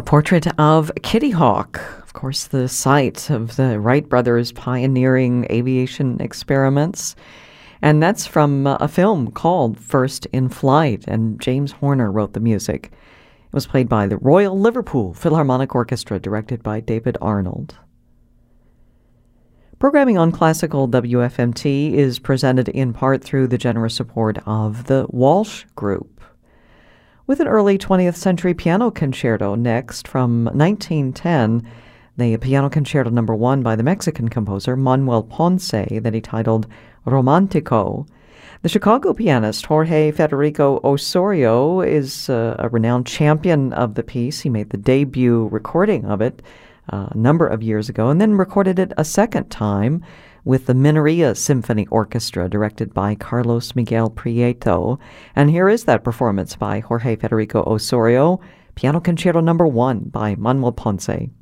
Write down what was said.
portrait of Kitty Hawk, of course, the site of the Wright brothers' pioneering aviation experiments. And that's from a film called First in Flight, and James Horner wrote the music. It was played by the Royal Liverpool Philharmonic Orchestra, directed by David Arnold. Programming on Classical WFMT is presented in part through the generous support of the Walsh Group. With an early 20th century piano concerto next from 1910, the Piano Concerto No. 1 by the Mexican composer Manuel Ponce that he titled Romantico. The Chicago pianist Jorge Federico Osorio is a renowned champion of the piece. He made the debut recording of it a number of years ago and then recorded it a second time with the Mineria Symphony Orchestra, directed by Carlos Miguel Prieto. And here is that performance by Jorge Federico Osorio, Piano Concerto No. 1 by Manuel Ponce.